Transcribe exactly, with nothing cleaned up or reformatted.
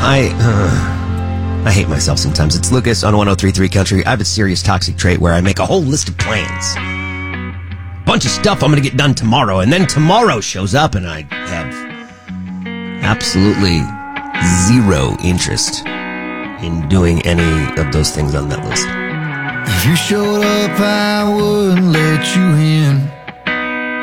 I, uh, I hate myself sometimes. It's Lucas on one oh three point three Country. I have a serious toxic trait where I make a whole list of plans. Bunch of stuff I'm going to get done tomorrow, and then tomorrow shows up, and I have absolutely zero interest in doing any of those things on that list. If you showed up, I wouldn't let you in.